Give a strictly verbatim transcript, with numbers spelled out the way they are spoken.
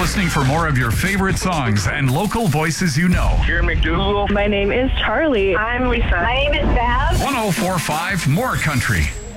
listening for more of your favorite songs and local voices you know. Jerry McDougal. My name is Charlie. I'm Lisa. My name is Bev. one oh four point five More Country.